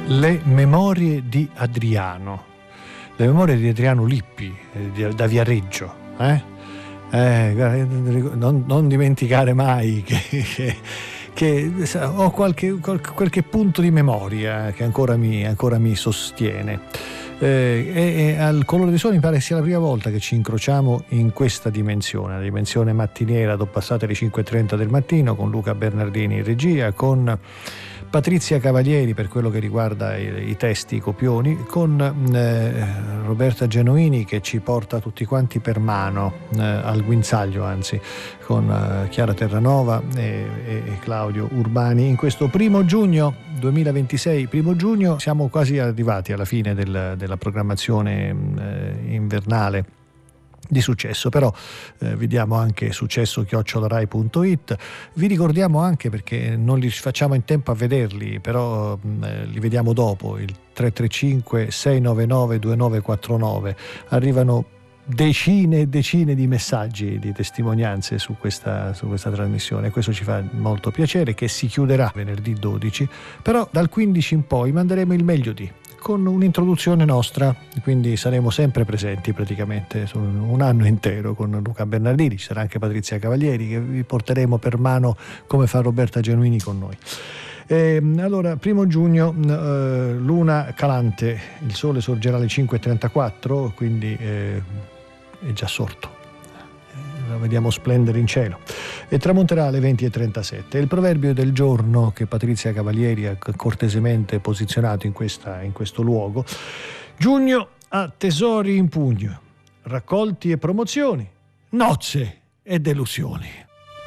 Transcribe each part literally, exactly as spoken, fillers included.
Le memorie di Adriano, le memorie di Adriano Lippi, eh, di, da Viareggio, eh? Eh, non, non dimenticare mai che, che, che ho qualche, qualche punto di memoria che ancora mi, ancora mi sostiene. Eh, e, e al Colore dei Suoni mi pare sia la prima volta che ci incrociamo in questa dimensione, la dimensione mattiniera, dopo passate le cinque e trenta del mattino, con Luca Bernardini in regia, con Patrizia Cavalieri per quello che riguarda i, i testi, i copioni, con eh, Roberta Genuini che ci porta tutti quanti per mano eh, al guinzaglio, anzi, con eh, Chiara Terranova e, e, e Claudio Urbani. In questo primo giugno duemilaventisei, primo giugno, siamo quasi arrivati alla fine del, della programmazione eh, invernale di Successo, però eh, vi diamo anche successo chiocciola rai punto it. Vi ricordiamo anche, perché non li facciamo in tempo a vederli, però eh, li vediamo dopo, il tre tre cinque sei nove nove due nove quattro nove. Arrivano decine e decine di messaggi, di testimonianze su questa, su questa trasmissione. Questo ci fa molto piacere, che si chiuderà venerdì dodici, però dal quindici in poi manderemo il meglio di, con un'introduzione nostra, quindi saremo sempre presenti praticamente un anno intero con Luca Bernardini. Ci sarà anche Patrizia Cavalieri che vi porteremo per mano, come fa Roberta Genuini con noi. E allora, primo giugno, eh, luna calante, il sole sorgerà alle cinque e trentaquattro, quindi eh, è già sorto, lo vediamo splendere in cielo, e tramonterà alle venti e trentasette. Il proverbio del giorno che Patrizia Cavalieri ha cortesemente posizionato in, questa, in questo luogo: giugno ha tesori in pugno, raccolti e promozioni, nozze e delusioni.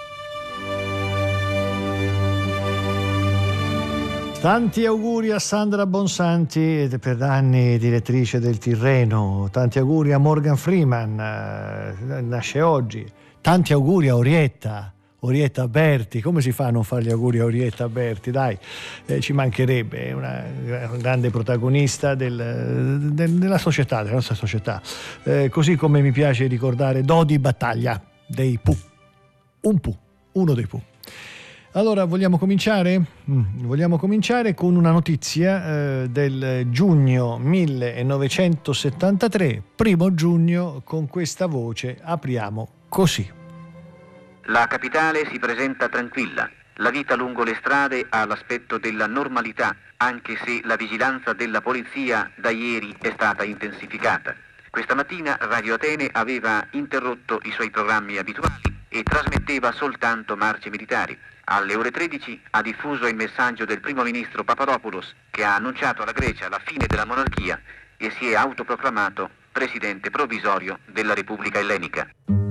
Tanti auguri a Sandra Bonsanti, per anni direttrice del Tirreno. Tanti auguri a Morgan Freeman, eh, nasce oggi. Tanti auguri a Orietta, Orietta Berti. Come si fa a non fare gli auguri a Orietta Berti? Dai, eh, ci mancherebbe, è una, una grande protagonista del, del, della società, della nostra società. Eh, così come mi piace ricordare Dodi Battaglia dei Pooh. Un Pooh, uno dei Pooh. Allora, vogliamo cominciare? Mm, vogliamo cominciare con una notizia eh, del giugno millenovecentosettantatré, primo giugno, con questa voce apriamo così. La capitale si presenta tranquilla. La vita lungo le strade ha l'aspetto della normalità, anche se la vigilanza della polizia da ieri è stata intensificata. Questa mattina Radio Atene aveva interrotto i suoi programmi abituali e trasmetteva soltanto marce militari. Alle ore tredici ha diffuso il messaggio del primo ministro Papadopoulos, che ha annunciato alla Grecia la fine della monarchia e si è autoproclamato presidente provvisorio della Repubblica Ellenica.